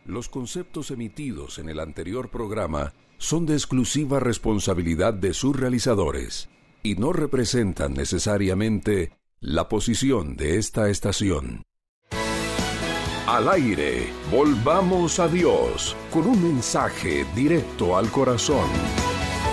Los conceptos emitidos en el anterior programa son de exclusiva responsabilidad de sus realizadores y no representan necesariamente la posición de esta estación. Al aire, volvamos a Dios con un mensaje directo al corazón.